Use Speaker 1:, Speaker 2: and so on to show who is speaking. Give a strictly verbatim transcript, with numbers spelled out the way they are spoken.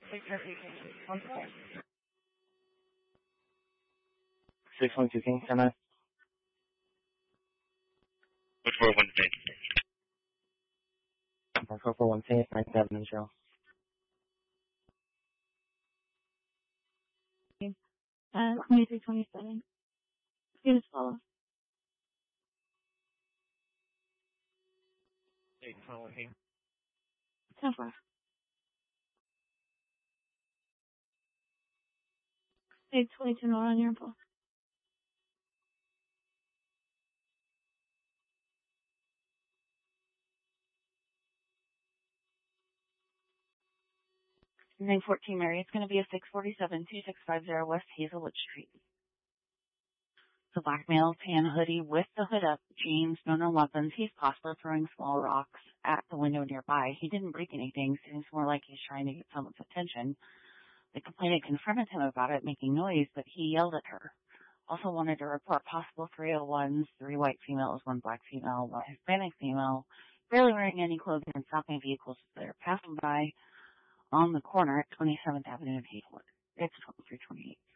Speaker 1: six one two King, ten nine.
Speaker 2: Which four one King?
Speaker 1: four four one King, nine seven in Cheryl.
Speaker 3: Uh, twenty-three twenty-seven. Give us follow.
Speaker 2: eight one King.
Speaker 3: ten four. eight twenty-two Nora on your info.
Speaker 4: nine fourteen Mary, it's going to be a six forty-seven two six five zero West Hazelwood Street. The black male, tan hoodie with the hood up, jeans, no no weapons. He's possibly throwing small rocks at the window nearby. He didn't break anything. Seems more like he's trying to get someone's attention. The complainant confronted him about it, making noise, but he yelled at her. Also wanted to report possible three oh ones, three white females, one black female, one Hispanic female, barely wearing any clothing and stopping vehicles as they're passing by on the corner at twenty-seventh Avenue and Hazelwood. It's twenty-three twenty-eight.